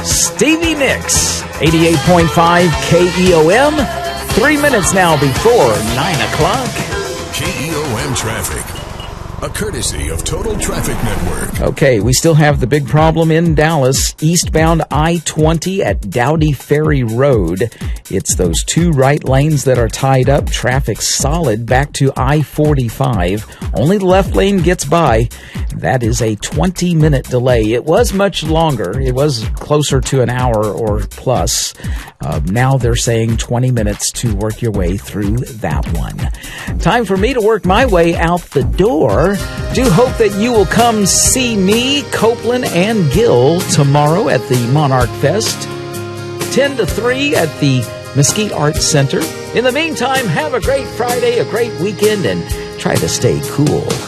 Stevie Nicks, 88.5 KEOM, 3 minutes now before 9 o'clock. KEOM traffic, a courtesy of Total Traffic Network. Okay, we still have the big problem in Dallas, eastbound I-20 at Dowdy Ferry Road. It's those two right lanes that are tied up. Traffic solid back to I-45. Only the left lane gets by. That is a 20-minute delay. It was much longer. It was closer to an hour or plus. Now they're saying 20 minutes to work your way through that one. Time for me to work my way out the door. Do hope that you will come see me, Copeland, and Gill tomorrow at the Monarch Fest, 10 to 3 at the Mesquite Arts Center. In the meantime, have a great Friday, a great weekend, and try to stay cool.